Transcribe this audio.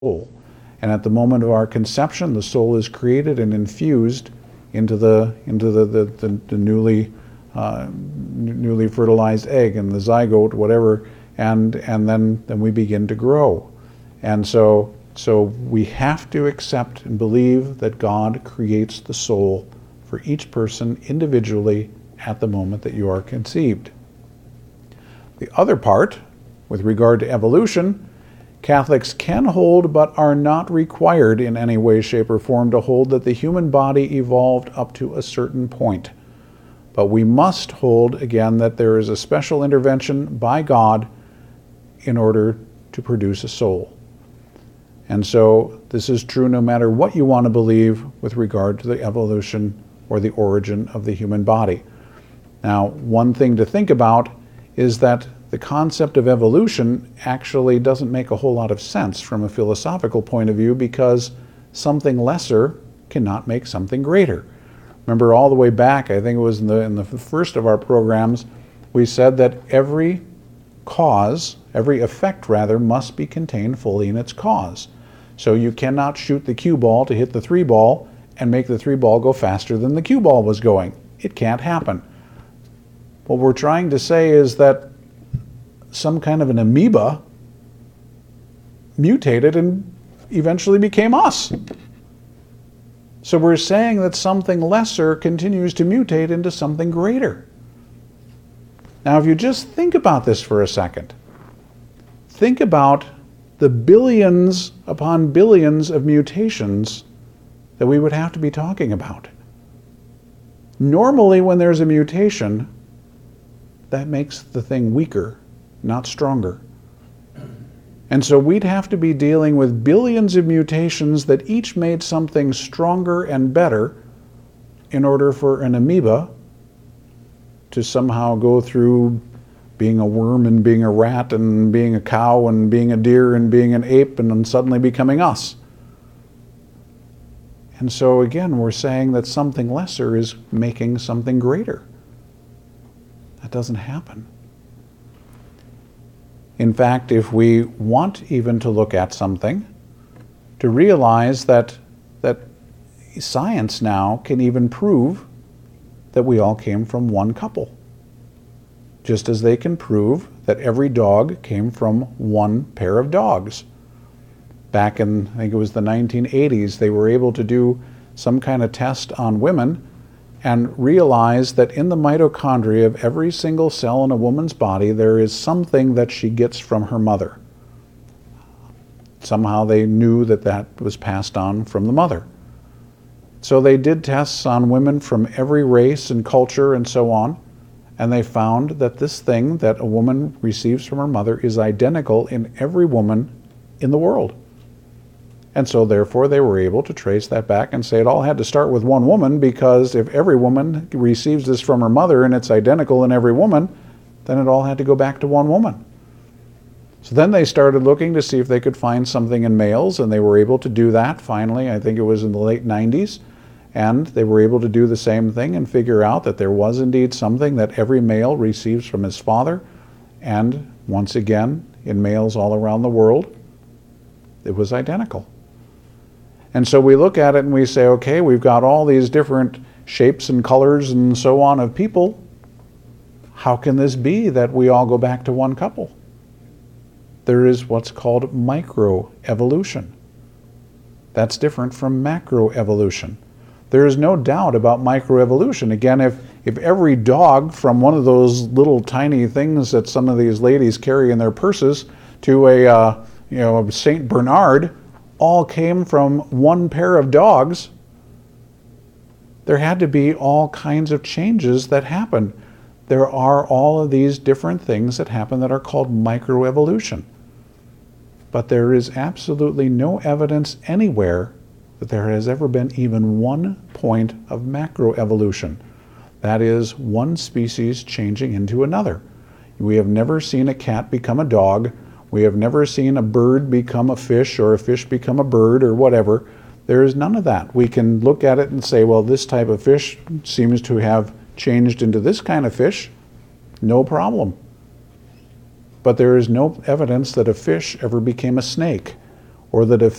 soul. And at the moment of our conception, the soul is created and infused into the newly fertilized egg and the zygote, whatever, and then we begin to grow. And so we have to accept and believe that God creates the soul for each person individually at the moment that you are conceived. The other part, with regard to evolution, Catholics can hold but are not required in any way, shape, or form to hold that the human body evolved up to a certain point. But we must hold, again, that there is a special intervention by God in order to produce a soul. And so this is true no matter what you want to believe with regard to the evolution or the origin of the human body. Now, one thing to think about is that the concept of evolution actually doesn't make a whole lot of sense from a philosophical point of view, because something lesser cannot make something greater. Remember, all the way back, I think it was in the first of our programs, we said that every effect rather, must be contained fully in its cause. So you cannot shoot the cue ball to hit the 3 ball and make the 3 ball go faster than the cue ball was going. It can't happen. What we're trying to say is that some kind of an amoeba mutated and eventually became us. So we're saying that something lesser continues to mutate into something greater. Now, if you just think about this for a second, think about the billions upon billions of mutations that we would have to be talking about. Normally, when there's a mutation, that makes the thing weaker, not stronger. And so we'd have to be dealing with billions of mutations that each made something stronger and better in order for an amoeba to somehow go through being a worm and being a rat and being a cow and being a deer and being an ape and then suddenly becoming us. And so again, we're saying that something lesser is making something greater. That doesn't happen. In fact, if we want even to look at something, to realize that science now can even prove that we all came from one couple. Just as they can prove that every dog came from one pair of dogs. Back in, I think it was the 1980s, they were able to do some kind of test on women and realize that in the mitochondria of every single cell in a woman's body, there is something that she gets from her mother. Somehow they knew that that was passed on from the mother. So they did tests on women from every race and culture and so on, and they found that this thing that a woman receives from her mother is identical in every woman in the world. And so therefore they were able to trace that back and say it all had to start with one woman, because if every woman receives this from her mother and it's identical in every woman, then it all had to go back to one woman. So then they started looking to see if they could find something in males, and they were able to do that finally. I think it was in the late 90s. And they were able to do the same thing and figure out that there was indeed something that every male receives from his father. And once again, in males all around the world, it was identical. And so we look at it and we say, okay, we've got all these different shapes and colors and so on of people. How can this be that we all go back to one couple? There is what's called microevolution. That's different from macroevolution. There is no doubt about microevolution. Again, if every dog from one of those little tiny things that some of these ladies carry in their purses to a Saint Bernard all came from one pair of dogs, there had to be all kinds of changes that happen. There are all of these different things that happen that are called microevolution. But there is absolutely no evidence anywhere that there has ever been even one point of macroevolution. That is, one species changing into another. We have never seen a cat become a dog. We have never seen a bird become a fish or a fish become a bird or whatever. There is none of that. We can look at it and say, well, this type of fish seems to have changed into this kind of fish. No problem. But there is no evidence that a fish ever became a snake, or that if